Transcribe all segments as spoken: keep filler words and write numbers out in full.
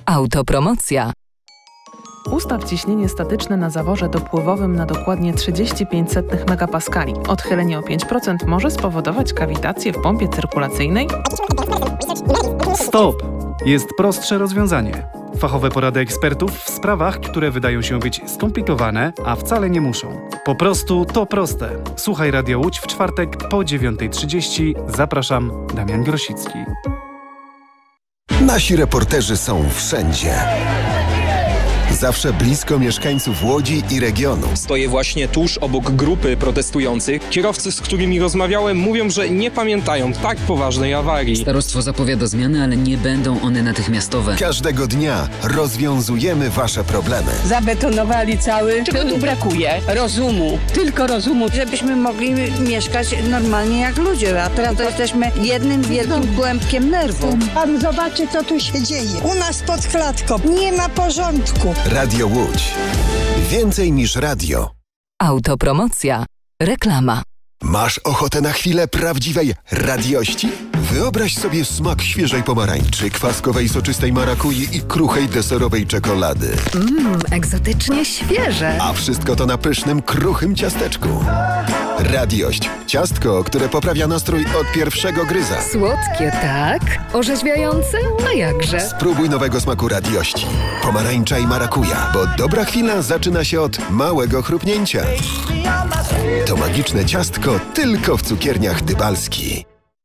Autopromocja. Ustaw ciśnienie statyczne na zaworze dopływowym na dokładnie trzydzieści pięć setnych megapaskali. Odchylenie o pięć procent może spowodować kawitację w pompie cyrkulacyjnej. Stop! Jest prostsze rozwiązanie. Fachowe porady ekspertów w sprawach, które wydają się być skomplikowane, a wcale nie muszą. Po prostu to proste. Słuchaj Radio Łódź w czwartek po dziewiąta trzydzieści. Zapraszam, Damian Grosicki. Nasi reporterzy są wszędzie. Zawsze blisko mieszkańców Łodzi i regionu. Stoję właśnie tuż obok grupy protestujących. Kierowcy, z którymi rozmawiałem, mówią, że nie pamiętają tak poważnej awarii. Starostwo zapowiada zmiany, ale nie będą one natychmiastowe. Każdego dnia rozwiązujemy wasze problemy. Zabetonowali cały. Czego tu brakuje? Rozumu. Tylko rozumu. Żebyśmy mogli mieszkać normalnie jak ludzie, a teraz to jesteśmy jednym wielkim kłębkiem nerwów. Pan zobaczy, co tu się dzieje. U nas pod klatką nie ma porządku. Radio Łódź. Więcej niż radio. Autopromocja. Reklama. Masz ochotę na chwilę prawdziwej radiości? Wyobraź sobie smak świeżej pomarańczy, kwaskowej soczystej marakui i kruchej deserowej czekolady. Mmm, egzotycznie świeże. A wszystko to na pysznym, kruchym ciasteczku. Radiość. Ciastko, które poprawia nastrój od pierwszego gryza. Słodkie, tak? Orzeźwiające? A jakże? Spróbuj nowego smaku radiości. Pomarańcza i marakuja, bo dobra chwila zaczyna się od małego chrupnięcia. To magiczne ciastko tylko w cukierniach Dybalski.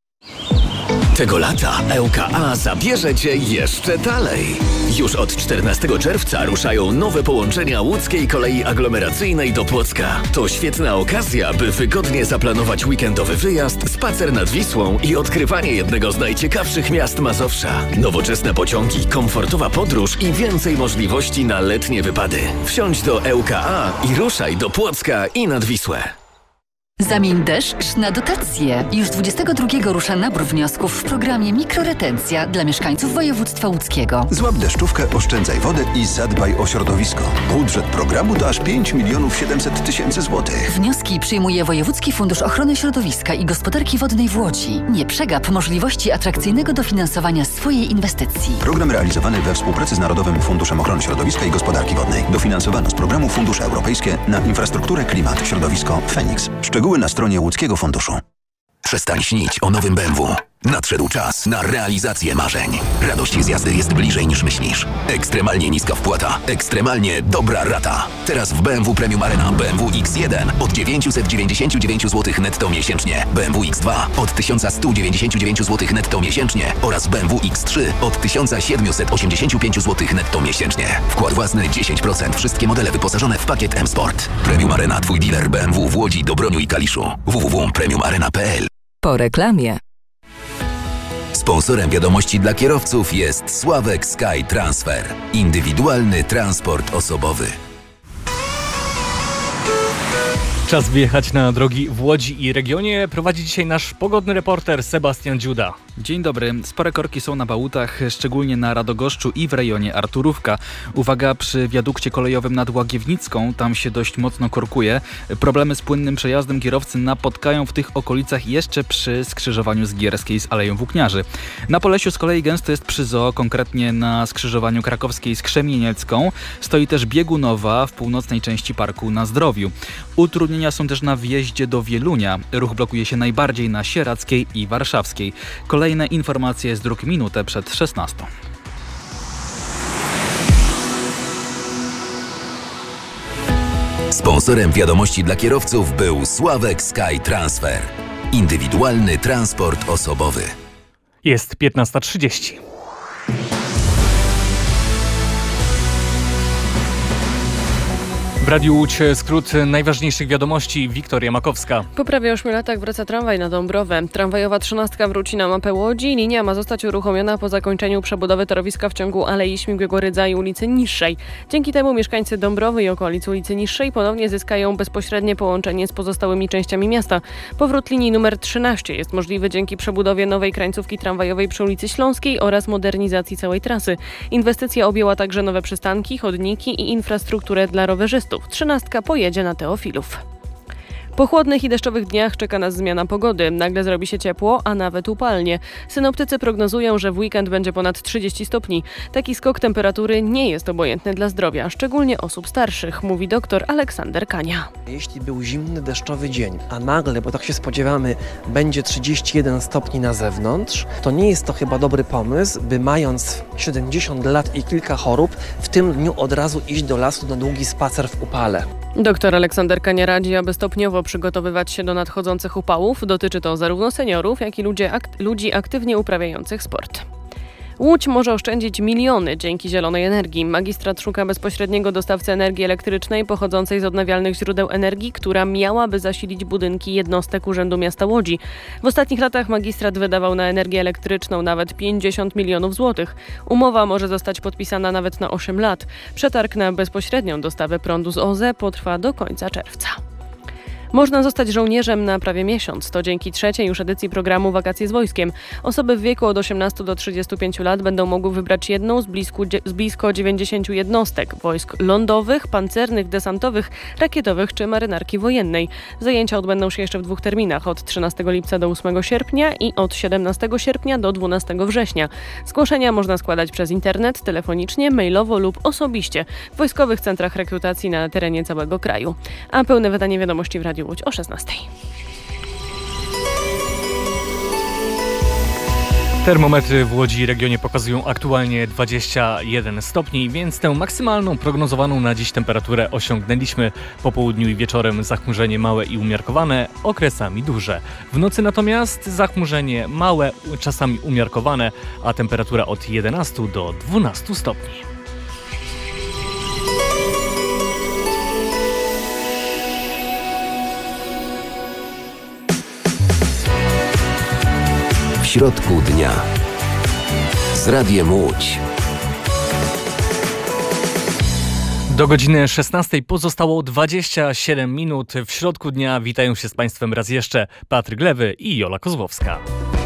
Tego lata E U K A zabierze Cię jeszcze dalej. Już od czternastego czerwca ruszają nowe połączenia łódzkiej kolei aglomeracyjnej do Płocka. To świetna okazja, by wygodnie zaplanować weekendowy wyjazd, spacer nad Wisłą i odkrywanie jednego z najciekawszych miast Mazowsza. Nowoczesne pociągi, komfortowa podróż i więcej możliwości na letnie wypady. Wsiądź do E U K A i ruszaj do Płocka i nad Wisłę. Zamień deszcz na dotacje. Już dwudziestego drugiego rusza nabór wniosków w programie Mikroretencja dla mieszkańców województwa łódzkiego. Złap deszczówkę, oszczędzaj wodę i zadbaj o środowisko. Budżet programu to aż pięć milionów siedemset tysięcy złotych. Wnioski przyjmuje Wojewódzki Fundusz Ochrony Środowiska i Gospodarki Wodnej w Łodzi. Nie przegap możliwości atrakcyjnego dofinansowania swojej inwestycji. Program realizowany we współpracy z Narodowym Funduszem Ochrony Środowiska i Gospodarki Wodnej. Dofinansowano z programu Fundusze Europejskie na infrastrukturę, klimat, środowisko, Feniks. Szczegóły na stronie Łódzkiego Funduszu. Przestań śnić o nowym B M W. Nadszedł czas na realizację marzeń. Radość z jazdy jest bliżej niż myślisz. Ekstremalnie niska wpłata, ekstremalnie dobra rata. Teraz w B M W Premium Arena B M W X jeden od dziewięćset dziewięćdziesiąt dziewięć złotych netto miesięcznie, B M W X dwa od tysiąc sto dziewięćdziesiąt dziewięć złotych netto miesięcznie oraz B M W X trzy od tysiąc siedemset osiemdziesiąt pięć złotych netto miesięcznie. Wkład własny dziesięć procent. Wszystkie modele wyposażone w pakiet M-Sport. Premium Arena, twój dealer B M W w Łodzi, Dobroniu i Kaliszu. w w w kropka premium arena kropka p l. Po reklamie. Sponsorem wiadomości dla kierowców jest Sławek Sky Transfer. Indywidualny transport osobowy. Czas wyjechać na drogi w Łodzi i regionie. Prowadzi dzisiaj nasz pogodny reporter Sebastian Dziuda. Dzień dobry. Spore korki są na Bałutach, szczególnie na Radogoszczu i w rejonie Arturówka. Uwaga przy wiadukcie kolejowym nad Łagiewnicką, tam się dość mocno korkuje. Problemy z płynnym przejazdem kierowcy napotkają w tych okolicach jeszcze przy skrzyżowaniu z Gierskiej z Aleją Włókniarzy. Na Polesiu z kolei gęsto jest przy zoo, konkretnie na skrzyżowaniu Krakowskiej z Krzemieniecką. Stoi też biegunowa w północnej części parku na Zdrowiu. Utrudnienia są też na wjeździe do Wielunia. Ruch blokuje się najbardziej na Sieradzkiej i Warszawskiej. Kolejne informacje z dróg minutę przed szesnastą. Sponsorem wiadomości dla kierowców był Sławek Sky Transfer. Indywidualny transport osobowy. Jest piętnasta trzydzieści. W Radiu Łódź skrót najważniejszych wiadomości. Wiktoria Makowska. Po prawie ośmiu latach wraca tramwaj na Dąbrowę. Tramwajowa trzynastka wróci na mapę Łodzi. Linia ma zostać uruchomiona po zakończeniu przebudowy torowiska w ciągu Alei Śmigłego Rydza i ulicy Niższej. Dzięki temu mieszkańcy Dąbrowy i okolic ulicy Niższej ponownie zyskają bezpośrednie połączenie z pozostałymi częściami miasta. Powrót linii numer trzynaście jest możliwy dzięki przebudowie nowej krańcówki tramwajowej przy ulicy Śląskiej oraz modernizacji całej trasy. Inwestycja objęła także nowe przystanki, chodniki i infrastrukturę dla rowerzystów. Trzynastka pojedzie na Teofilów. Po chłodnych i deszczowych dniach czeka nas zmiana pogody. Nagle zrobi się ciepło, a nawet upalnie. Synoptycy prognozują, że w weekend będzie ponad trzydzieści stopni. Taki skok temperatury nie jest obojętny dla zdrowia, szczególnie osób starszych, mówi dr Aleksander Kania. Jeśli był zimny, deszczowy dzień, a nagle, bo tak się spodziewamy, będzie trzydzieści jeden stopni na zewnątrz, to nie jest to chyba dobry pomysł, by mając siedemdziesiąt lat i kilka chorób, w tym dniu od razu iść do lasu na długi spacer w upale. Doktor Aleksander Kania radzi, aby stopniowo przygotowywać się do nadchodzących upałów. Dotyczy to zarówno seniorów, jak i ludzi, ak- ludzi aktywnie uprawiających sport. Łódź może oszczędzić miliony dzięki zielonej energii. Magistrat szuka bezpośredniego dostawcy energii elektrycznej pochodzącej z odnawialnych źródeł energii, która miałaby zasilić budynki jednostek Urzędu Miasta Łodzi. W ostatnich latach magistrat wydawał na energię elektryczną nawet pięćdziesiąt milionów złotych. Umowa może zostać podpisana nawet na osiem lat. Przetarg na bezpośrednią dostawę prądu z O Z E potrwa do końca czerwca. Można zostać żołnierzem na prawie miesiąc. To dzięki trzeciej już edycji programu Wakacje z wojskiem. Osoby w wieku od osiemnastu do trzydziestu pięciu lat będą mogły wybrać jedną z, blisku, z blisko dziewięćdziesięciu jednostek wojsk lądowych, pancernych, desantowych, rakietowych czy marynarki wojennej. Zajęcia odbędą się jeszcze w dwóch terminach, od trzynastego lipca do ósmego sierpnia i od siedemnastego sierpnia do dwunastego września. Zgłoszenia można składać przez internet, telefonicznie, mailowo lub osobiście w wojskowych centrach rekrutacji na terenie całego kraju. A pełne wydanie wiadomości w Radiu Łódź o szesnastej. Termometry w Łodzi i regionie pokazują aktualnie dwadzieścia jeden stopni, więc tę maksymalną prognozowaną na dziś temperaturę osiągnęliśmy. Po południu i wieczorem zachmurzenie małe i umiarkowane, okresami duże. W nocy natomiast zachmurzenie małe, czasami umiarkowane, a temperatura od jedenastu do dwunastu stopni. W środku dnia z Radiem Łódź. Do godziny szesnastej pozostało dwadzieścia siedem minut. W środku dnia witają się z Państwem raz jeszcze Patryk Lewy i Jola Kozłowska.